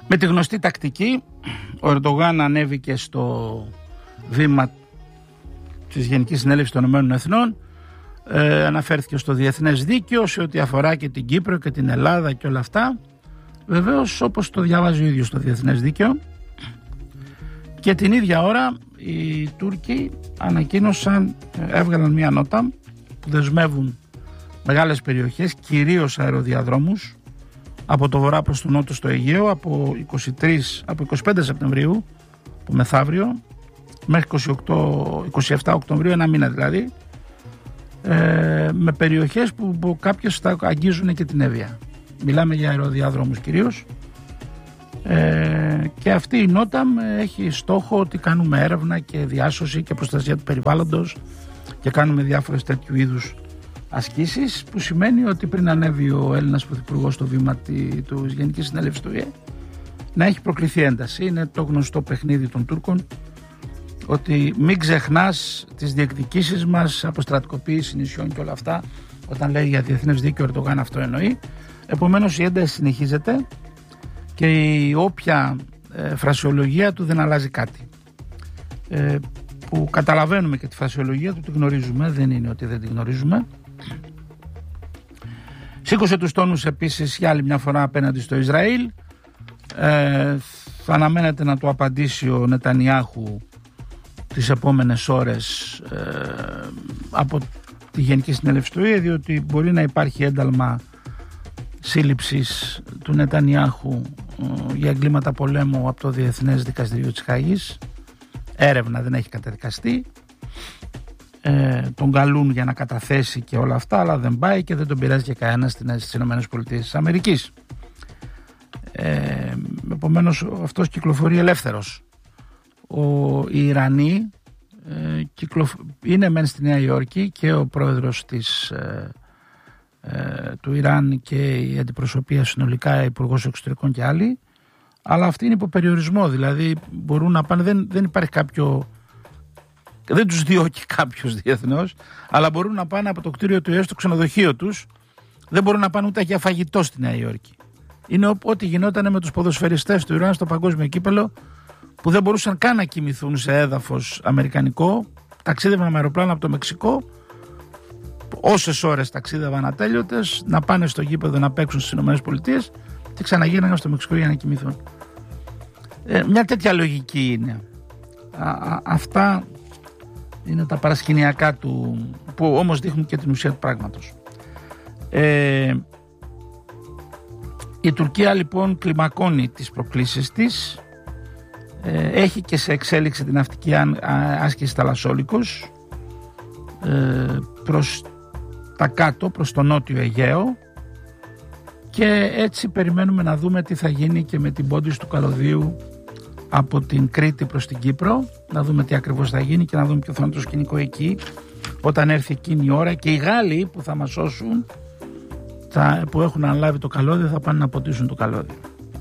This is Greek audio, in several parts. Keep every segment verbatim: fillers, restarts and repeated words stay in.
Με τη γνωστή τακτική, ο Ερντογάν ανέβηκε στο βήμα της Γενικής Συνέλευσης των Ηνωμένων Εθνών, ε, αναφέρθηκε στο διεθνές δίκαιο σε ό,τι αφορά και την Κύπρο και την Ελλάδα και όλα αυτά. Βεβαίως, όπως το διαβάζει ο ίδιος το διεθνές δίκαιο, και την ίδια ώρα οι Τούρκοι ανακοίνωσαν, έβγαλαν μια νότα που δεσμεύουν μεγάλες περιοχές, κυρίως αεροδιαδρόμους, από το βορρά προς το νότο στο Αιγαίο, από, είκοσι τρεις, από είκοσι πέντε Σεπτεμβρίου, που μεθαύριο, μέχρι είκοσι οκτώ, είκοσι επτά Οκτωβρίου, ένα μήνα δηλαδή, ε, με περιοχές που, που κάποιες θα αγγίζουν και την Εύβοια. Μιλάμε για αεροδιάδρομους κυρίως. Ε, και αυτή η νότα έχει στόχο ότι κάνουμε έρευνα και διάσωση και προστασία του περιβάλλοντος και κάνουμε διάφορες τέτοιου είδους ασκήσεις, που σημαίνει ότι πριν ανέβει ο Έλληνας Πρωθυπουργός στο βήμα του Γενικής Συνέλευσης του ΟΗΕ να έχει προκληθεί ένταση. Είναι το γνωστό παιχνίδι των Τούρκων, ότι μην ξεχνάς τις διεκδικήσεις μας, αποστρατικοποίηση νησιών και όλα αυτά. Όταν λέει για διεθνές δίκαιο, ο Ερντογάν αυτό εννοεί. Επομένως η ένταση συνεχίζεται και η όποια ε, φρασιολογία του δεν αλλάζει κάτι. Ε, που καταλαβαίνουμε και τη φρασιολογία του, τη γνωρίζουμε, δεν είναι ότι δεν τη γνωρίζουμε. Σήκωσε τους τόνους επίσης για άλλη μια φορά απέναντι στο Ισραήλ. Ε, θα αναμένεται να το απαντήσει ο Νετανιάχου τις επόμενες ώρες ε, από τη Γενική Συνέλευση του ΟΗΕ, διότι μπορεί να υπάρχει ένταλμα σύλληψης του Νετανιάχου ε, για εγκλήματα πολέμου από το Διεθνές Δικαστήριο της Χάγης. Έρευνα, δεν έχει καταδικαστεί. Ε, τον καλούν για να καταθέσει και όλα αυτά, αλλά δεν πάει και δεν τον πειράζει και κανένα στις ΗΠΑ. Ε, επομένως αυτός κυκλοφορεί ελεύθερος. Ο, οι Ιρανοί ε, κυκλοφ... είναι μεν στη Νέα Υόρκη και ο πρόεδρος της, ε, ε, του Ιράν και η αντιπροσωπεία συνολικά, υπουργός εξωτερικών και άλλοι, αλλά αυτοί είναι υπό περιορισμό, δηλαδή μπορούν να πάνε, δεν, δεν υπάρχει κάποιο, δεν τους διώκει κάποιος διεθνώς, αλλά μπορούν να πάνε από το κτίριο του ΙΕ στο ξενοδοχείο τους, δεν μπορούν να πάνε ούτε για φαγητό στη Νέα Υόρκη. Είναι ό,τι γινόταν με τους ποδοσφαιριστές του Ιράν στο παγκόσμιο κύπελο, που δεν μπορούσαν καν να κοιμηθούν σε έδαφος αμερικανικό, ταξίδευαν με αεροπλάνο από το Μεξικό, όσες ώρες ταξίδευαν ατέλειωτες, να πάνε στο γήπεδο να παίξουν στις ΗΠΑ και ξαναγίνανε στο Μεξικό για να κοιμηθούν. Ε, μια τέτοια λογική είναι. Α, α, αυτά είναι τα παρασκηνιακά του, που όμως δείχνουν και την ουσία του πράγματος. Ε, η Τουρκία λοιπόν κλιμακώνει τις προκλήσεις της. Ε, έχει και σε εξέλιξη την ναυτική άσκηση Θαλασσόλικος ε, προς τα κάτω, προς το νότιο Αιγαίο, και έτσι περιμένουμε να δούμε τι θα γίνει και με την πόντιση του καλωδίου από την Κρήτη προς την Κύπρο, να δούμε τι ακριβώς θα γίνει και να δούμε ποιο θα είναι το σκηνικό εκεί όταν έρθει εκείνη η ώρα, και οι Γάλλοι που θα μας σώσουν, θα, που έχουν αναλάβει το καλώδιο, θα πάνε να ποτίσουν το καλώδιο.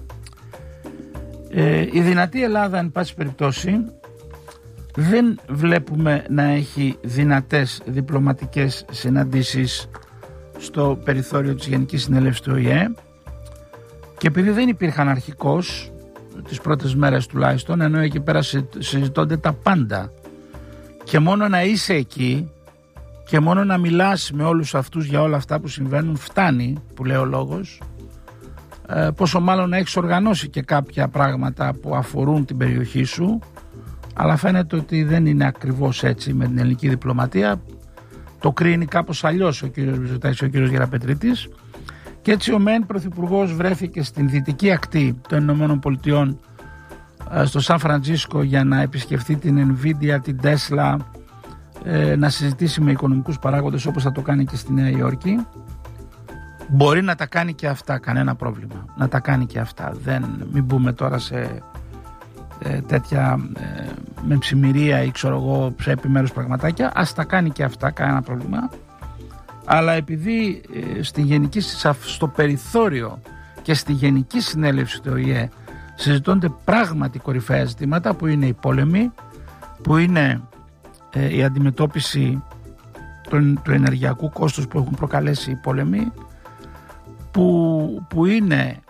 Ε, η δυνατή Ελλάδα, εν πάση περιπτώσει, δεν βλέπουμε να έχει δυνατές διπλωματικές συναντήσεις στο περιθώριο της Γενικής Συνέλευσης του ΟΗΕ, και επειδή δεν υπήρχαν αρχικώς τις πρώτες μέρες τουλάχιστον, ενώ εκεί πέρα συζητώνται τα πάντα, και μόνο να είσαι εκεί και μόνο να μιλάς με όλους αυτούς για όλα αυτά που συμβαίνουν φτάνει, που λέει ο λόγος, ε, πόσο μάλλον να έχεις οργανώσει και κάποια πράγματα που αφορούν την περιοχή σου, αλλά φαίνεται ότι δεν είναι ακριβώς έτσι με την ελληνική διπλωματία. Το κρίνει κάπως αλλιώς ο κύριος Μητσοτάκης και ο κύριος Γεραπετρίτης, και έτσι ο μεν πρωθυπουργός βρέθηκε στην δυτική ακτή των Ηνωμένων Πολιτειών, στο Σαν Φραντζίσκο, για να επισκεφτεί την Nvidia, την Tesla, να συζητήσει με οικονομικούς παράγοντες, όπως θα το κάνει και στη Νέα Υόρκη. Μπορεί να τα κάνει και αυτά, κανένα πρόβλημα, να τα κάνει και αυτά, δεν, μην μπούμε τώρα σε ε, τέτοια ε, με ψημυρία ή ξέρω εγώ σε επιμέρους πραγματάκια, ας τα κάνει και αυτά, κανένα πρόβλημα. Αλλά επειδή ε, στη γενική, στο περιθώριο και στη Γενική Συνέλευση του ΟΗΕ συζητώνται πράγματι κορυφαία ζητήματα, που είναι οι πόλεμοι, που είναι ε, η αντιμετώπιση του, του ενεργειακού κόστους που έχουν προκαλέσει οι πόλεμοι, που, που είναι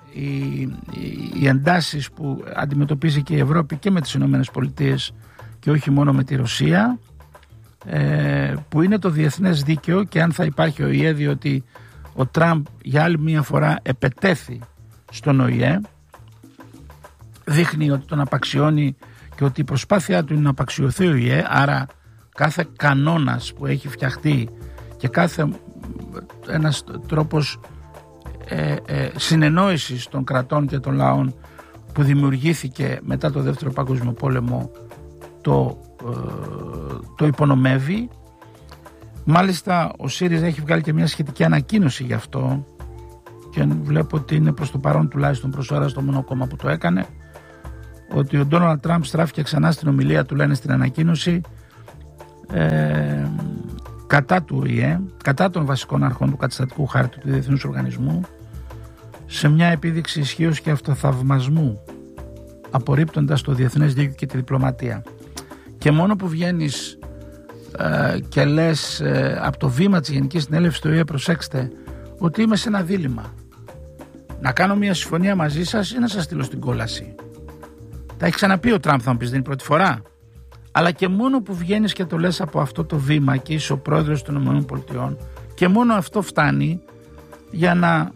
οι, οι εντάσεις που αντιμετωπίζει και η Ευρώπη και με τις Ηνωμένες Πολιτείες και όχι μόνο με τη Ρωσία, ε, που είναι το διεθνές δίκαιο, και αν θα υπάρχει ο ΙΕ, διότι ο Τραμπ για άλλη μία φορά επετέθη στον Ο Η Ε, δείχνει ότι τον απαξιώνει και ότι η προσπάθειά του είναι να απαξιωθεί ο Ο Η Ε, άρα κάθε κανόνας που έχει φτιαχτεί και κάθε ένας τρόπος ε, ε, συνεννόησης των κρατών και των λαών που δημιουργήθηκε μετά το Δεύτερο Παγκόσμιο Πόλεμο το, ε, το υπονομεύει. Μάλιστα ο ΣΥΡΙΖΑ έχει βγάλει και μια σχετική ανακοίνωση γι' αυτό, και βλέπω ότι είναι προς το παρόν τουλάχιστον προς ώρα στο μόνο κόμμα που το έκανε, ότι ο Ντόναλντ Τραμπ στράφηκε ξανά στην ομιλία του, λένε στην ανακοίνωση, ε, κατά του Ο Η Ε, κατά των βασικών αρχών του καταστατικού χάρτη του Διεθνούς Οργανισμού, σε μια επίδειξη ισχύως και αυτοθαυμασμού, απορρίπτοντας το διεθνές δίκαιο και τη διπλωματία. Και μόνο που βγαίνεις ε, και λες ε, από το βήμα της Γενικής Συνέλευσης του Ο Η Ε, προσέξτε ότι είμαι σε ένα δίλημμα, να κάνω μια συμφωνία μαζί σας ή να σας στείλω στην κόλαση. Τα έχει ξαναπεί ο Τραμπ, θα μου πεις, δεν είναι πρώτη φορά. Αλλά και μόνο που βγαίνεις και το λες από αυτό το βήμα και είσαι ο πρόεδρος των ΗΠΑ, και μόνο αυτό φτάνει για να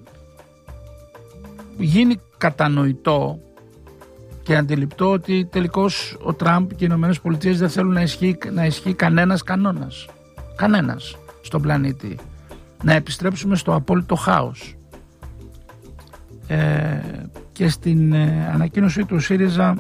γίνει κατανοητό και αντιληπτό ότι τελικώς ο Τραμπ και οι ΗΠΑ δεν θέλουν να ισχύει, να ισχύει κανένας κανόνας. Κανένας στον πλανήτη. Να επιστρέψουμε στο απόλυτο χάος. Ε, και στην ε, ανακοίνωση του ΣΥΡΙΖΑ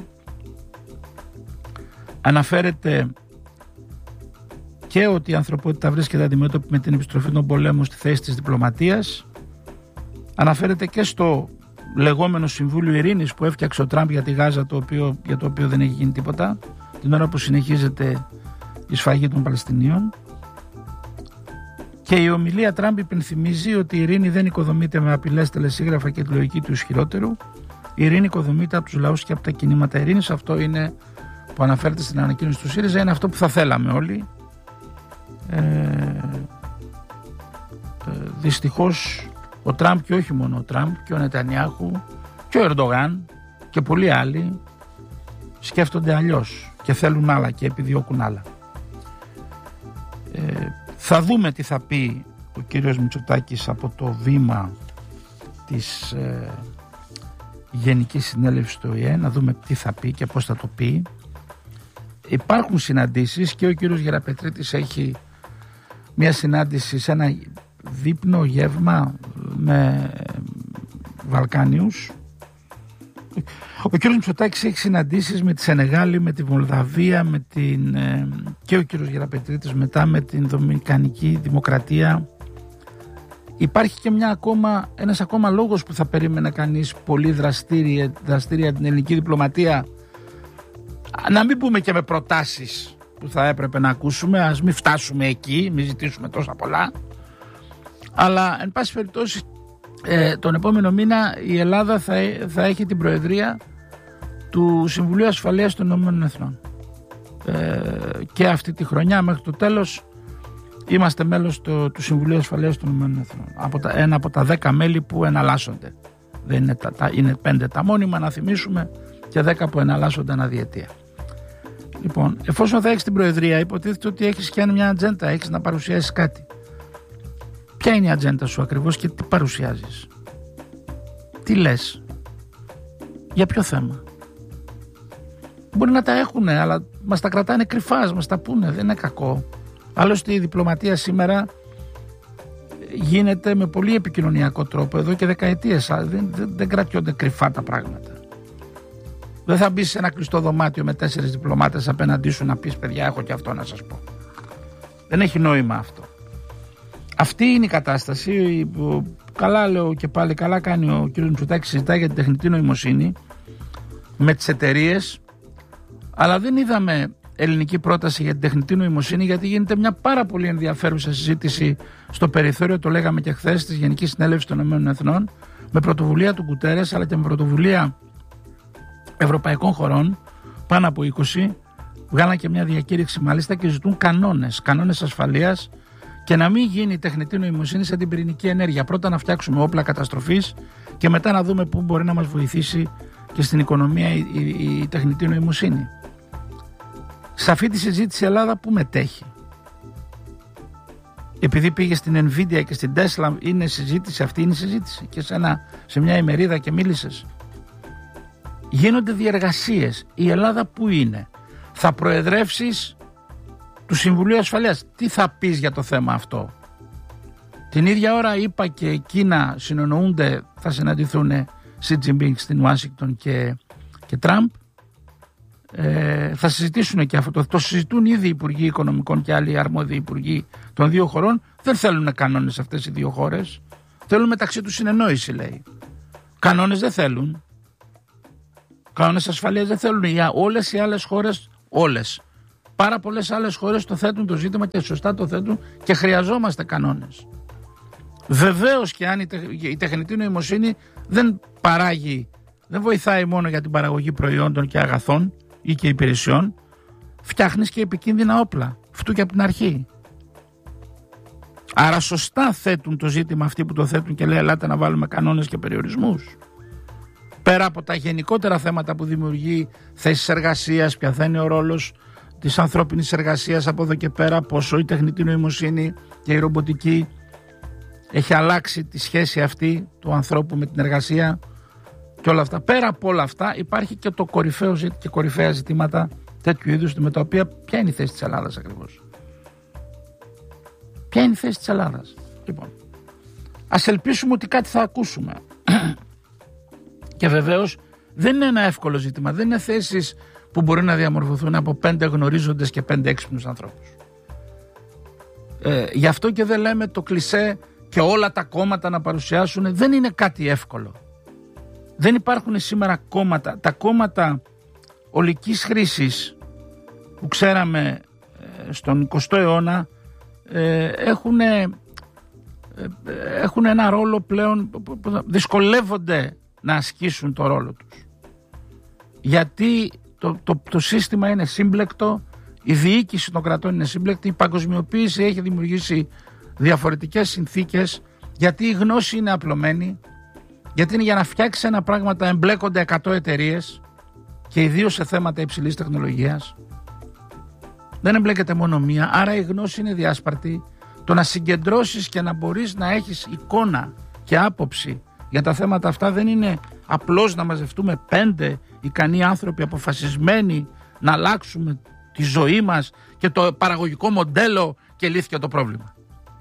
αναφέρεται και ότι η ανθρωπότητα βρίσκεται αντιμέτωπη με την επιστροφή των πολέμων στη θέση της διπλωματίας. Αναφέρεται και στο λεγόμενο Συμβούλιο Ειρήνης που έφτιαξε ο Τραμπ για τη Γάζα, το οποίο, για το οποίο δεν έχει γίνει τίποτα, την ώρα που συνεχίζεται η σφαγή των Παλαιστινίων. Και η ομιλία Τραμπ υπενθυμίζει ότι η ειρήνη δεν οικοδομείται με απειλές, τελεσίγραφα και τη λογική του ισχυρότερου. Η ειρήνη οικοδομείται από τους λαούς και από τα κινήματα ειρήνης. Αυτό είναι που αναφέρεται στην ανακοίνωση του ΣΥΡΙΖΑ, είναι αυτό που θα θέλαμε όλοι. Ε, ε, δυστυχώς ο Τραμπ, και όχι μόνο ο Τραμπ, και ο Νετανιάχου και ο Ερντογάν και πολλοί άλλοι σκέφτονται αλλιώς και θέλουν άλλα και επιδιώκουν άλλα. Ε, θα δούμε τι θα πει ο κύριος Μητσοτάκης από το βήμα της ε, Γενικής Συνέλευσης του Ο Η Ε, να δούμε τι θα πει και πώς θα το πει. Υπάρχουν συναντήσεις και ο κύριος Γεραπετρίτης έχει μια συνάντηση σε ένα δείπνο γεύμα με Βαλκάνιους. Ο κύριος Μητσοτάκης έχει συναντήσεις με τη Σενεγάλη, με τη Μολδαβία, με την, και ο κύριος Γεραπετρίτης μετά με την Δομινικανική Δημοκρατία. Υπάρχει και μια ακόμα, ένας ακόμα λόγος που θα περίμενε κανείς πολύ δραστήρια, δραστήρια την ελληνική διπλωματία, να μην πούμε και με προτάσεις που θα έπρεπε να ακούσουμε, ας μην φτάσουμε εκεί, μην ζητήσουμε τόσα πολλά, αλλά εν πάση περιπτώσει ε, τον επόμενο μήνα η Ελλάδα θα, θα έχει την προεδρία του Συμβουλίου Ασφαλείας των Ηνωμένων Εθνών, ε, και αυτή τη χρονιά μέχρι το τέλος είμαστε μέλος το, του Συμβουλίου Ασφαλείας των Ηνωμένων Εθνών, από τα, ένα από τα δέκα μέλη που εναλλάσσονται. Δεν είναι, τα, τα, είναι πέντε τα μόνιμα, να θυμίσουμε, και δέκα που εναλλάσσονται αναδιετία. Λοιπόν, εφόσον θα έχεις την προεδρία, υποτίθεται ότι έχεις και μια ατζέντα, έχεις να παρουσιάσεις κάτι. Ποια είναι η ατζέντα σου ακριβώς και τι παρουσιάζεις? Τι λες? Για ποιο θέμα? Μπορεί να τα έχουν, αλλά μας τα κρατάνε κρυφά, μας τα πούνε, δεν είναι κακό. Άλλωστε η διπλωματία σήμερα γίνεται με πολύ επικοινωνιακό τρόπο εδώ και δεκαετίες, δεν, δεν, δεν κρατιόνται κρυφά τα πράγματα. Δεν θα μπεις σε ένα κλειστό δωμάτιο με τέσσερις διπλωμάτες απέναντί σου να πεις παιδιά έχω και αυτό να σας πω. Δεν έχει νόημα αυτό. Αυτή είναι η κατάσταση. Καλά λέω και πάλι, καλά κάνει ο κ. Μητσοτάκης, συζητάει για την τεχνητή νοημοσύνη με τις εταιρείες, αλλά δεν είδαμε ελληνική πρόταση για την τεχνητή νοημοσύνη, γιατί γίνεται μια πάρα πολύ ενδιαφέρουσα συζήτηση στο περιθώριο, το λέγαμε και χθες, της Γενικής Συνέλευσης των Ηνωμένων Εθνών, με πρωτοβουλία του Γκουτέρες αλλά και με πρωτοβουλία ευρωπαϊκών χωρών, πάνω από είκοσι, βγάλαν και μια διακήρυξη μάλιστα και ζητούν κανόνες, κανόνες ασφαλείας και να μην γίνει η τεχνητή νοημοσύνη σαν την πυρηνική ενέργεια. Πρώτα να φτιάξουμε όπλα καταστροφής και μετά να δούμε πού μπορεί να μας βοηθήσει και στην οικονομία η, η, η τεχνητή νοημοσύνη. Σε αυτή τη συζήτηση η Ελλάδα που μετέχει? Επειδή πήγε στην Nvidia και στην Tesla, είναι συζήτηση, αυτή είναι η συζήτηση, και σε, ένα, σε μια ημερίδα και μίλησες. Γίνονται διεργασίες. Η Ελλάδα που είναι? Θα προεδρεύσεις του Συμβουλίου Ασφαλείας. Τι θα πεις για το θέμα αυτό? Την ίδια ώρα είπα και η Κίνα συνονοούνται, θα συναντηθούν Σι Τζινπίνγκ στην Ουάσιγκτον και, και Τραμπ. Ε, θα συζητήσουν και αυτό. Το, το συζητούν ήδη οι Υπουργοί Οικονομικών και άλλοι αρμόδιοι Υπουργοί των δύο χωρών. Δεν θέλουν κανόνες αυτές οι δύο χώρες. Θέλουν μεταξύ τους συνεννόηση, λέει. Κανόνες δεν θέλουν. Κανόνες ασφαλείας δεν θέλουν. Για όλες οι άλλες χώρες, όλες. Πάρα πολλές άλλες χώρες το θέτουν το ζήτημα και σωστά το θέτουν και χρειαζόμαστε κανόνες. Βεβαίως και αν η, τε, η τεχνητή νοημοσύνη δεν παράγει, δεν βοηθάει μόνο για την παραγωγή προϊόντων και αγαθών ή και υπηρεσιών, φτιάχνεις και επικίνδυνα όπλα. Αυτού και από την αρχή. Άρα σωστά θέτουν το ζήτημα αυτοί που το θέτουν και λέει ελάτε να βάλουμε κανόνες και περιορισμούς. Πέρα από τα γενικότερα θέματα που δημιουργεί θέσεις εργασίας, ποια θα είναι ο ρόλος της ανθρώπινης εργασίας από εδώ και πέρα, πόσο η τεχνητή νοημοσύνη και η ρομποτική έχει αλλάξει τη σχέση αυτή του ανθρώπου με την εργασία και όλα αυτά. Πέρα από όλα αυτά υπάρχει και το κορυφαίο και κορυφαία ζητήματα τέτοιου είδους, με τα οποία ποια είναι η θέση της Ελλάδας ακριβώς? Ποια είναι η θέση της Ελλάδας? Λοιπόν, ας ελπίσουμε ότι κάτι θα ακούσουμε. Και βεβαίως δεν είναι ένα εύκολο ζήτημα. Δεν είναι θέσεις που μπορεί να διαμορφωθούν από πέντε γνωρίζοντες και πέντε έξυπνους ανθρώπους. Ε, γι' αυτό και δεν λέμε το κλισέ και όλα τα κόμματα να παρουσιάσουν. Δεν είναι κάτι εύκολο. Δεν υπάρχουν σήμερα κόμματα. Τα κόμματα ολικής χρήσης που ξέραμε ε, στον εικοστό αιώνα ε, έχουν, ε, έχουν ένα ρόλο πλέον, δυσκολεύονται να ασκήσουν το ρόλο τους. Γιατί το, το, το σύστημα είναι σύμπλεκτο, η διοίκηση των κρατών είναι σύμπλεκτη, η παγκοσμιοποίηση έχει δημιουργήσει διαφορετικές συνθήκες, γιατί η γνώση είναι απλωμένη, γιατί είναι για να φτιάξει ένα πράγμα εμπλέκονται εκατό εταιρείες και ιδίως σε θέματα υψηλής τεχνολογίας. Δεν εμπλέκεται μόνο μία, άρα η γνώση είναι διάσπαρτη. Το να συγκεντρώσεις και να μπορείς να έχεις εικόνα και άποψη για τα θέματα αυτά δεν είναι απλώς να μαζευτούμε πέντε ικανοί άνθρωποι αποφασισμένοι να αλλάξουμε τη ζωή μας και το παραγωγικό μοντέλο και λύθηκε το πρόβλημα.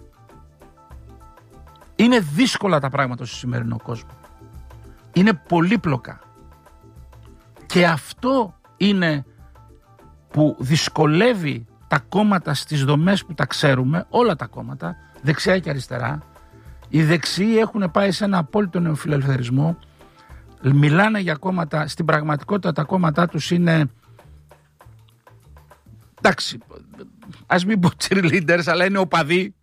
Είναι δύσκολα τα πράγματα στο σημερινό κόσμο. Είναι πολύπλοκα. Και αυτό είναι που δυσκολεύει τα κόμματα στις δομές που τα ξέρουμε, όλα τα κόμματα, δεξιά και αριστερά. Οι δεξιοί έχουν πάει σε ένα απόλυτο νεοφιλελευθερισμό. Μιλάνε για κόμματα, στην πραγματικότητα τα κόμματά τους είναι, εντάξει, ας μην πω cheerleaders, αλλά είναι οπαδοί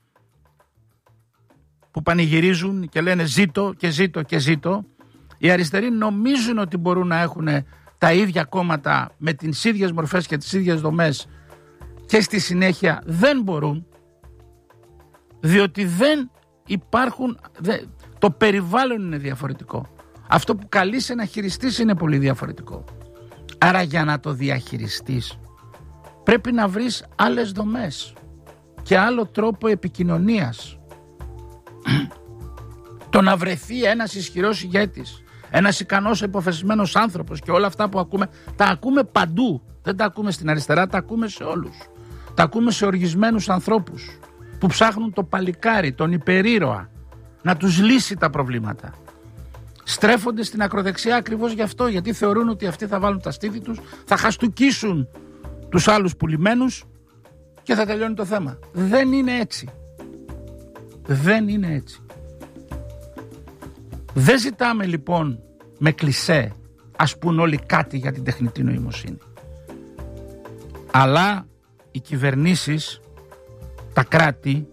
που πανηγυρίζουν και λένε ζήτω και ζήτω και ζήτω. Οι αριστεροί νομίζουν ότι μπορούν να έχουν τα ίδια κόμματα με τις ίδιες μορφές και τις ίδιες δομές και στη συνέχεια δεν μπορούν, διότι δεν υπάρχουν, δεν, το περιβάλλον είναι διαφορετικό. Αυτό που καλείσαι να χειριστείς είναι πολύ διαφορετικό. Άρα για να το διαχειριστείς πρέπει να βρεις άλλες δομές και άλλο τρόπο επικοινωνίας. Το να βρεθεί ένας ισχυρός ηγέτης, ένας ικανός υποφασισμένος άνθρωπος και όλα αυτά που ακούμε, τα ακούμε παντού. Δεν τα ακούμε στην αριστερά, τα ακούμε σε όλους. Τα ακούμε σε οργισμένους ανθρώπους που ψάχνουν το παλικάρι, τον υπερήρωα, να τους λύσει τα προβλήματα. Στρέφονται στην ακροδεξιά ακριβώς γι' αυτό, γιατί θεωρούν ότι αυτοί θα βάλουν τα στήθη τους, θα χαστουκίσουν τους άλλους πουλημένους και θα τελειώνει το θέμα. Δεν είναι έτσι. Δεν είναι έτσι. Δεν ζητάμε λοιπόν με κλισέ ας πούν όλοι κάτι για την τεχνητή νοημοσύνη. Αλλά οι κυβερνήσεις, τα κράτη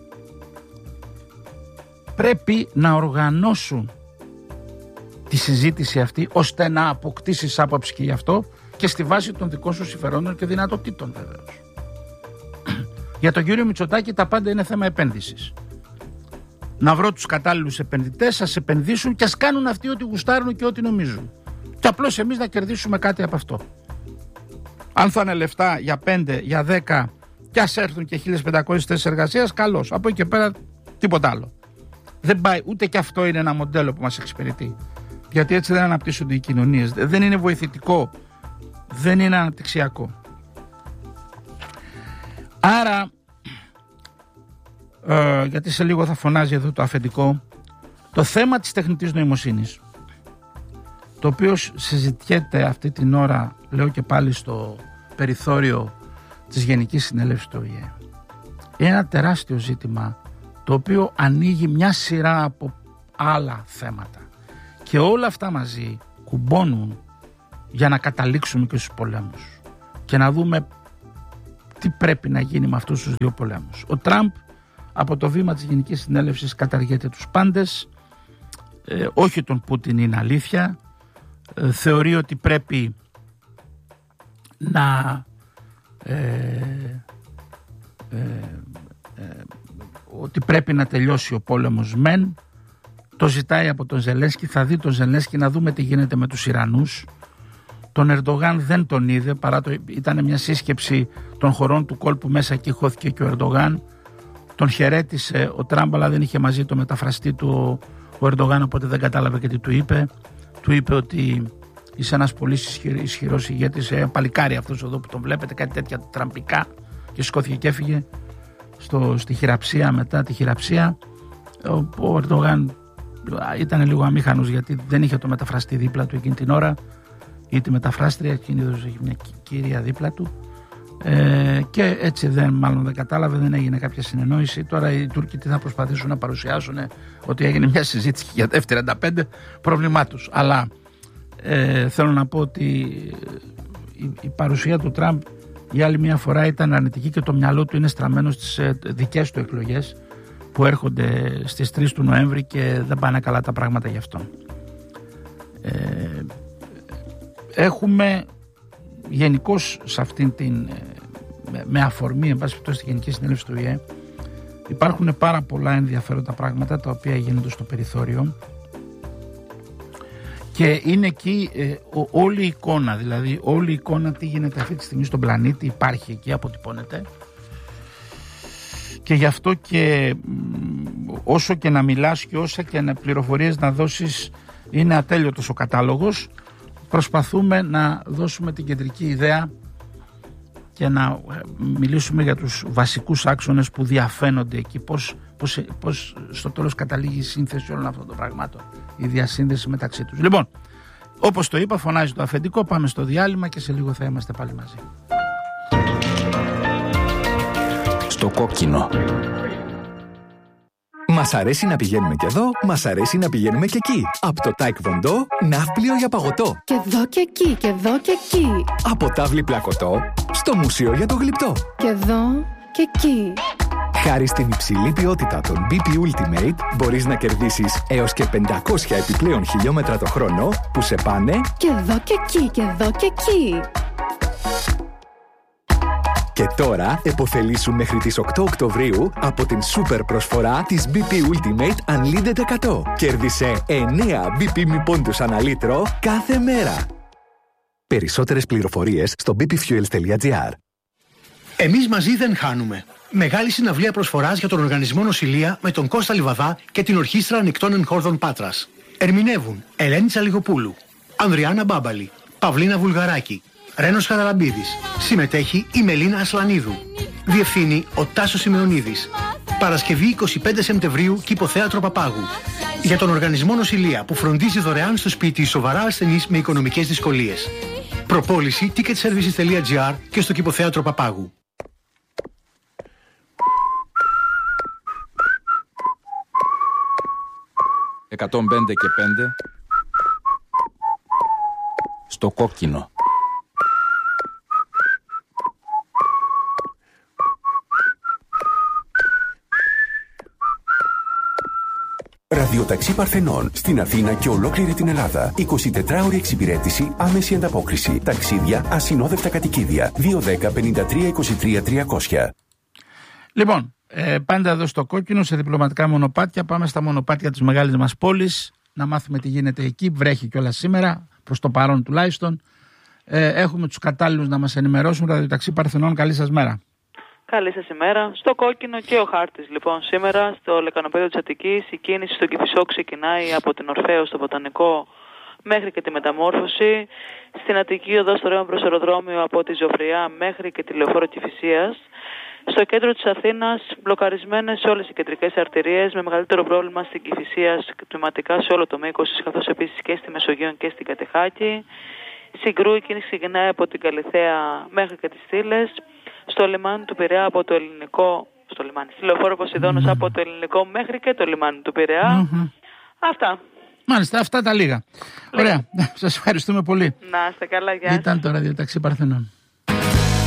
πρέπει να οργανώσουν τη συζήτηση αυτή ώστε να αποκτήσεις άποψη και γι' αυτό και στη βάση των δικών σου συμφερόντων και δυνατοτήτων βεβαίως. Για τον κύριο Μητσοτάκη τα πάντα είναι θέμα επένδυσης. Να βρω τους κατάλληλους επενδυτές, ας επενδύσουν και ας κάνουν αυτοί ό,τι γουστάρουν και ό,τι νομίζουν. Και απλώς εμείς να κερδίσουμε κάτι από αυτό. Αν θα είναι λεφτά για πέντε, για δέκα και ας έρθουν και χίλιες πεντακόσιες θέσεις εργασίας, καλώς. Από εκεί και πέρα τίποτα άλλο. Δεν πάει, ούτε και αυτό είναι ένα μοντέλο που μας εξυπηρετεί. Γιατί έτσι δεν αναπτύσσονται οι κοινωνίες. Δεν είναι βοηθητικό. Δεν είναι αναπτυξιακό. Άρα, ε, γιατί σε λίγο θα φωνάζει εδώ το αφεντικό, το θέμα της τεχνητής νοημοσύνης, το οποίο συζητιέται αυτή την ώρα, λέω και πάλι, στο περιθώριο της Γενικής Συνέλευσης του Ο Η Ε, είναι ένα τεράστιο ζήτημα, το οποίο ανοίγει μια σειρά από άλλα θέματα. Και όλα αυτά μαζί κουμπώνουν για να καταλήξουμε και στους πολέμους και να δούμε τι πρέπει να γίνει με αυτούς τους δύο πολέμους. Ο Τραμπ από το βήμα της Γενικής Συνέλευσης καταργείται τους πάντες, ε, όχι τον Πούτιν είναι αλήθεια, ε, θεωρεί ότι πρέπει να ε, ε, ε, ότι πρέπει να τελειώσει ο πόλεμος μεν, το ζητάει από τον Ζελένσκι, θα δει τον Ζελένσκι, να δούμε τι γίνεται με τους Ιρανούς. Τον Ερντογάν δεν τον είδε, παρά το ήταν μια σύσκεψη των χωρών του κόλπου, μέσα εκεί χώθηκε και ο Ερντογάν. Τον χαιρέτησε ο Τραμπ, αλλά δεν είχε μαζί το μεταφραστή του ο Ερντογάν, οπότε δεν κατάλαβε και τι του είπε. Του είπε ότι είσαι ένας πολύ ισχυρός ηγέτης, ε, παλικάρι αυτός εδώ που τον βλέπετε, κάτι τέτοια τραμπικά, και σηκώθηκε και έφυγε στο, στη χειραψία. Μετά τη χειραψία ο, ο Ερντογάν ήταν λίγο αμήχανος, γιατί δεν είχε το μεταφραστή δίπλα του εκείνη την ώρα, ή τη μεταφράστρια, εκείνη έχει μια κυρία δίπλα του, ε, και έτσι δεν, μάλλον δεν κατάλαβε, δεν έγινε κάποια συνεννόηση. Τώρα οι Τούρκοι τι θα προσπαθήσουν να παρουσιάσουν, ότι έγινε μια συζήτηση για εφ τριάντα πέντε, πρόβλημά τους. Αλλά ε, θέλω να πω ότι η, η παρουσία του Τραμπ για άλλη μια φορά ήταν αρνητική και το μυαλό του είναι στραμμένο στις ε, δικές του εκλογές που έρχονται στις τρεις του Νοέμβρη και δεν πάνε καλά τα πράγματα γι' αυτόν. Ε, έχουμε γενικώς σε αυτήν την, με, με αφορμή, εν πάση περιπτώσει, στη Γενική Συνέλευση του Ο Η Ε, υπάρχουν πάρα πολλά ενδιαφέροντα πράγματα τα οποία γίνονται στο περιθώριο και είναι εκεί ε, ο, όλη η εικόνα, δηλαδή όλη η εικόνα τι γίνεται αυτή τη στιγμή στον πλανήτη υπάρχει εκεί, αποτυπώνεται. Και γι' αυτό και όσο και να μιλάς και όσα και να πληροφορίες να δώσεις, είναι ατέλειωτος ο κατάλογος. Προσπαθούμε να δώσουμε την κεντρική ιδέα και να μιλήσουμε για τους βασικούς άξονες που διαφαίνονται εκεί, πώς, πώς, πώς στο τέλος καταλήγει η σύνθεση όλων αυτών των πραγμάτων, η διασύνδεση μεταξύ τους. Λοιπόν, όπως το είπα, φωνάζει το αφεντικό, πάμε στο διάλειμμα και σε λίγο θα είμαστε πάλι μαζί. Στο κόκκινο. Μας αρέσει να πηγαίνουμε και εδώ, μας αρέσει να πηγαίνουμε και εκεί. Από το Taekwondo, ναύπλιο για παγωτό. Και εδώ και εκεί, και εδώ και εκεί. Από τάβλη πλακωτό, στο μουσείο για το γλυπτό. Και εδώ και εκεί. Χάρη στην υψηλή ποιότητα των μπι πι Ultimate, μπορείς να κερδίσεις έως και πεντακόσια επιπλέον χιλιόμετρα το χρόνο που σε πάνε και εδώ και εκεί, και εδώ και εκεί. Και τώρα επωφελήσου μέχρι τις οκτώ Οκτωβρίου από την σούπερ προσφορά της μπι πι Ultimate Unlimited εκατό. Κέρδισε εννέα μπι πι μη πόντους ανά λίτρο κάθε μέρα. Περισσότερες πληροφορίες στο μπι πι fuels τελεία τζι άρ. Εμείς μαζί δεν χάνουμε. Μεγάλη συναυλία προσφοράς για τον Οργανισμό Νοσηλεία με τον Κώστα Λιβαδά και την Ορχήστρα Ανοιχτών Εγχόρδων Πάτρας. Ερμηνεύουν Ελένη Τσαλιγοπούλου, Ανδριάννα Μπάμπαλη, Παυλίνα Βουλγαράκη, Ρένος Χαραλαμπίδης. Συμμετέχει η Μελίνα Ασλανίδου. Διευθύνει ο Τάσος Σημεωνίδης. Παρασκευή εικοστή πέμπτη Σεπτεμβρίου, Κηποθέατρο Παπάγου. Για τον Οργανισμό Νοσηλεία που φροντίζει δωρεάν στο σπίτι σοβαρά ασθενείς με οικονομικές δυσκολίες. Προπόληση ticket services τελεία τζι άρ και στο Κηποθέατρο Παπάγου. εκατόν πέντε και πέντε στο κόκκινο. Ραδιοταξί Παρθενών στην Αθήνα και ολόκληρη την Ελλάδα. εικοσιτετράωρη εξυπηρέτηση, άμεση ανταπόκριση. Ταξίδια, ασυνόδευτα κατοικίδια. δύο ένα μηδέν πέντε τρία είκοσι τρία τριακόσια. Λοιπόν, ε, πάντα εδώ στο Κόκκινο, σε διπλωματικά μονοπάτια. Πάμε στα μονοπάτια της μεγάλης μας πόλης, να μάθουμε τι γίνεται εκεί. Βρέχει κιόλας σήμερα, προς το παρόν τουλάχιστον. Ε, έχουμε τους κατάλληλους να μας ενημερώσουν. Ραδιοταξί Παρθενών, καλή σας μέρα. Καλή σας ημέρα. Στο Κόκκινο και ο χάρτης λοιπόν σήμερα, στο λεκανοπέδιο της Αττικής, η κίνηση στο Κηφισό ξεκινάει από την Ορφαίο στο Βοτανικό μέχρι και τη Μεταμόρφωση. Στην Αττική οδό στο ρεύμα προς αεροδρόμιο από τη Ζωφριά μέχρι και τη Λεωφόρο Κηφισίας. Στο κέντρο της Αθήνας, μπλοκαρισμένες όλες οι κεντρικές αρτηρίες, με μεγαλύτερο πρόβλημα στην Κηφισία τμηματικά σε όλο το μήκος της, καθώς επίσης και στη Μεσογείο και στην Κατεχάκη. Στην Κρού η κίνηση ξεκινάει από την Καλιθέα μέχρι και τις Στήλες. Στο λιμάνι του Πειραιά από το ελληνικό, στο λιμάνι, στη Λεωφόρο Ποσειδώνος mm-hmm. από το ελληνικό μέχρι και το λιμάνι του Πειραιά. Mm-hmm. Αυτά. Μάλιστα, αυτά τα λίγα. Ωραία. Σας ευχαριστούμε πολύ. Να είστε καλά, γεια σας. Ήταν το Ραδιοταξί Παρθενών.